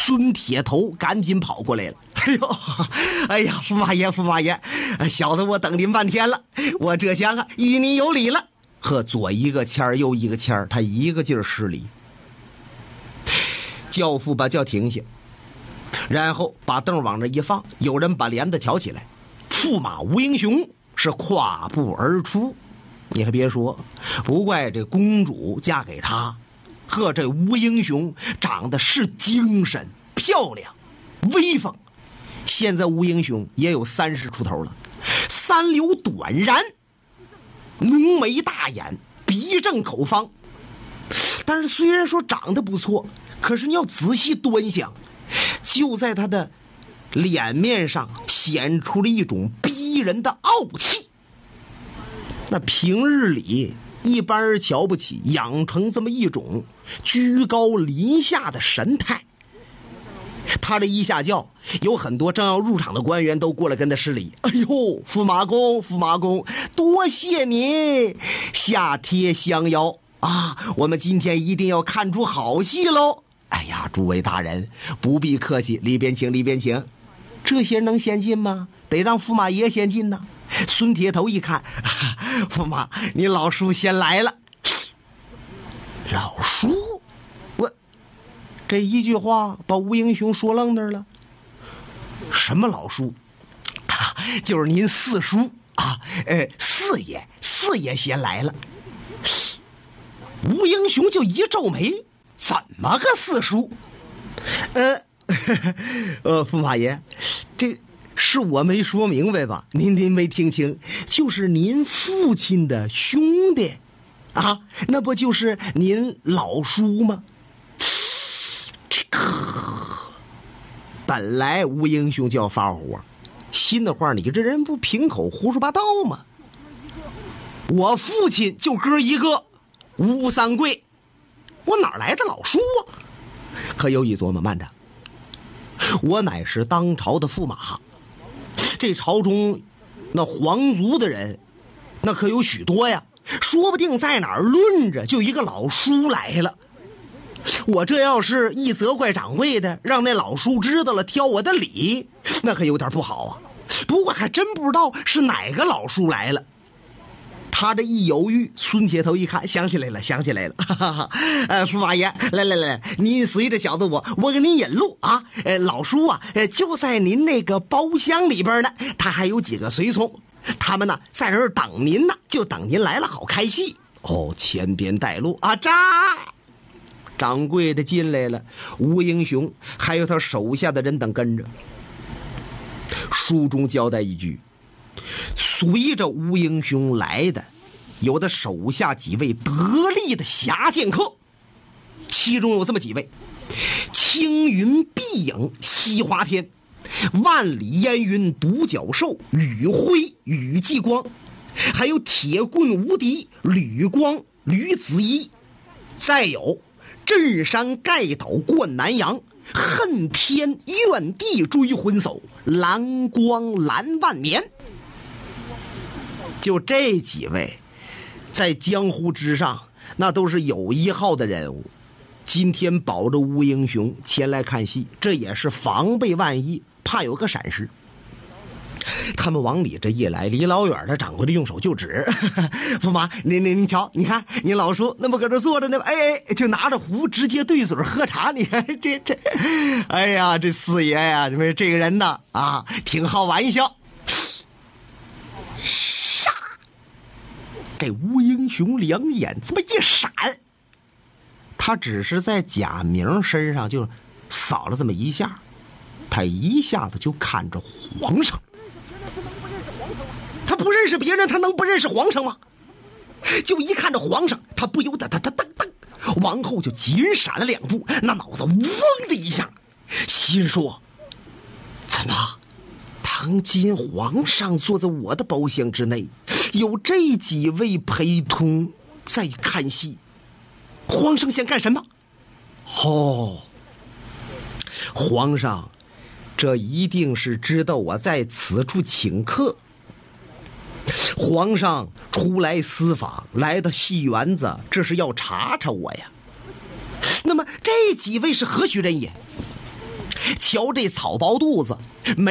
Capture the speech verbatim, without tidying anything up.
孙铁头赶紧跑过来了。哎呦，哎呀，驸马爷，驸马爷，小的我等您半天了，我这厢啊与您有礼了。呵，左一个签儿，右一个签儿，他一个劲儿施礼。教父把轿停下，然后把凳往这一放，有人把帘子挑起来，驸马吴英雄是跨步而出。你还别说，不怪这公主嫁给他，呵，这吴英雄长得是精神漂亮威风。现在吴英雄也有三十出头了，三绺短髯，浓眉大眼，鼻正口方。但是虽然说长得不错，可是你要仔细端详，就在他的脸面上显出了一种逼人的傲气。那平日里一般人瞧不起，养成这么一种居高临下的神态。他这一下轿，有很多正要入场的官员都过来跟他施礼。哎呦，驸马公，驸马公，多谢您下贴相邀啊！我们今天一定要看出好戏喽！哎呀，诸位大人不必客气，里边请，里边请。这些人能先进吗？得让驸马爷先进呢。孙铁头一看，驸马，你老叔先来了。老叔，我这一句话把吴英雄说愣那儿了。什么老叔？啊，就是您四叔啊，呃，四爷，四爷先来了。吴英雄就一皱眉，怎么个四叔？呃，呃，驸马爷，这是我没说明白吧？您您没听清，就是您父亲的兄弟啊，那不就是您老叔吗？这个本来吴英雄就要发火，心的话，你这人不凭口胡说八道吗？我父亲就哥一个，吴三桂，我哪来的老叔啊？可有一琢磨，慢着，我乃是当朝的驸马，这朝中那皇族的人那可有许多呀，说不定在哪儿论着就一个老叔来了。我这要是一责怪掌柜的，让那老叔知道了挑我的理，那可有点不好啊。不过还真不知道是哪个老叔来了。他这一犹豫，孙铁头一看，想起来了，想起来了，哈哈哈！呃，驸马爷，来来来，您随着小子我，我给您引路啊！呃，老叔啊，呃，就在您那个包厢里边呢，他还有几个随从，他们呢在这儿等您呢，就等您来了好开戏哦。前边带路啊，扎！掌柜的进来了，吴英雄还有他手下的人等跟着。书中交代一句，随着吴英雄来的有的手下几位得力的侠剑客，其中有这么几位：青云碧影西华天，万里烟云独角兽吕辉吕继光，还有铁棍无敌吕光吕子一，再有镇山盖倒灌南阳，恨天怨地追魂叟蓝光蓝万年。就这几位在江湖之上那都是有一号的人物，今天保着吴英雄前来看戏，这也是防备万一，怕有个闪失。他们往里这一来，离老远的掌柜的用手就指：驸马，您您您瞧，你看您老叔那么搁这坐着呢，哎哎，就拿着壶直接对嘴喝茶。你看这这，哎呀，这四爷呀，这这个人呢啊，挺好玩笑。杀！这吴英雄两眼这么一闪，他只是在贾明身上就扫了这么一下，他一下子就看着皇上。他不认识别人，他能不认识皇上吗？就一看着皇上，他不由得他他噔噔往后就紧闪了两步，那脑子嗡的一下，心说：怎么当今皇上坐在我的包厢之内，有这几位陪同在看戏，皇上想干什么？哦，皇上这一定是知道我在此处请客，皇上出来私访，来到戏园子，这是要查查我呀。那么这几位是何许人也？ 瞧这草包肚子，没